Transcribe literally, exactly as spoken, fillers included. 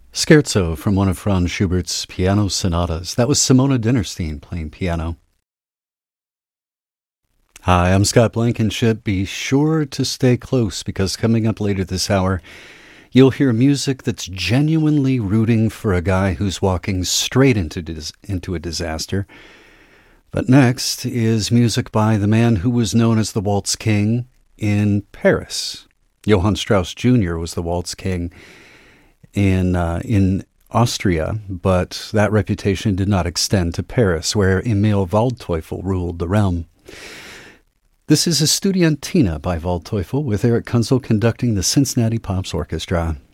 Scherzo from one of Franz Schubert's piano sonatas. That was Simona Dinnerstein playing piano. Hi, I'm Scott Blankenship. Be sure to stay close because coming up later this hour, you'll hear music that's genuinely rooting for a guy who's walking straight into, dis- into a disaster. But next is music by the man who was known as the Waltz King in Paris. Johann Strauss Junior was the Waltz King in uh, in Austria, but that reputation did not extend to Paris, where Emil Waldteufel ruled the realm. This is a Studiantina by Waldteufel, with Eric Kunzel conducting the Cincinnati Pops Orchestra.